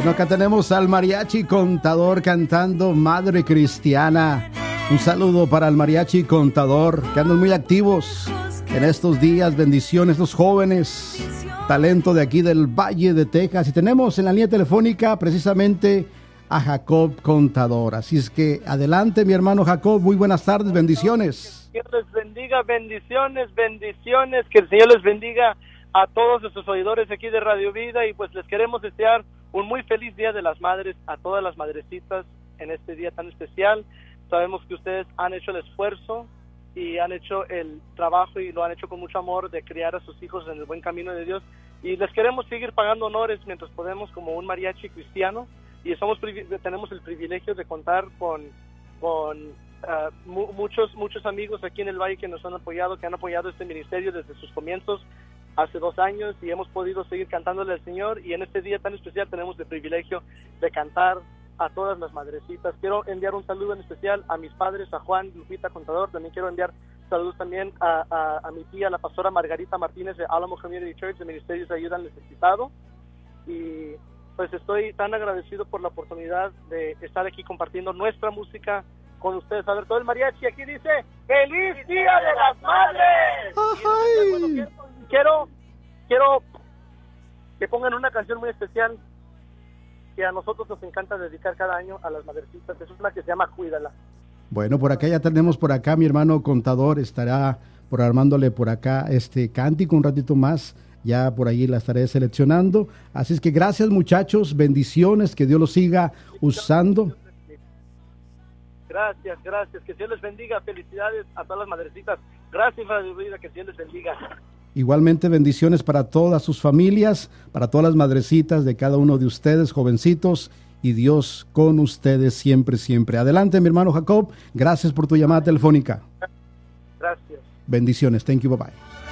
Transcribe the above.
Bueno, acá tenemos al Mariachi Contador cantando Madre Cristiana. Un saludo para el Mariachi Contador, que andan muy activos en estos días. Bendiciones, los jóvenes, talento de aquí del Valle de Texas. Y tenemos en la línea telefónica precisamente a Jacob Contador. Así es que adelante, mi hermano Jacob. Muy buenas tardes, bendiciones. Que Dios les bendiga, bendiciones, bendiciones. Que el Señor les bendiga a todos nuestros oidores aquí de Radio Vida. Y pues les queremos desear un muy feliz Día de las Madres a todas las madrecitas en este día tan especial. Sabemos que ustedes han hecho el esfuerzo y han hecho el trabajo y lo han hecho con mucho amor de criar a sus hijos en el buen camino de Dios. Y les queremos seguir pagando honores mientras podemos como un mariachi cristiano. Y tenemos el privilegio de contar con muchos amigos aquí en el Valle que nos han apoyado, que han apoyado este ministerio desde sus comienzos hace 2 años, y hemos podido seguir cantándole al Señor. Y en este día tan especial tenemos el privilegio de cantar a todas las madrecitas. Quiero enviar un saludo en especial a mis padres, a Juan Lupita Contador. También quiero enviar saludos también a mi tía, la pastora Margarita Martínez de Alamo Community Church, de Ministerios de Ayuda al Necesitado. Y pues estoy tan agradecido por la oportunidad de estar aquí compartiendo nuestra música con ustedes. A ver, todo el mariachi aquí dice ¡Feliz Día de las Madres! Y, bueno, quiero que pongan una canción muy especial que a nosotros nos encanta dedicar cada año a las madrecitas. Es una que se llama Cuídala. Bueno, por acá ya tenemos por acá, mi hermano Contador estará armándole por acá este cántico un ratito más. Ya por ahí la estaré seleccionando. Así es que gracias, muchachos, bendiciones, que Dios los siga usando. Gracias, que Dios les bendiga. Felicidades a todas las madrecitas. Gracias, Radio Vida, que Dios les bendiga. Igualmente bendiciones para todas sus familias, para todas las madrecitas de cada uno de ustedes, jovencitos, y Dios con ustedes siempre, siempre. Adelante, mi hermano Jacob, gracias por tu llamada telefónica. Gracias. Bendiciones, thank you, bye bye.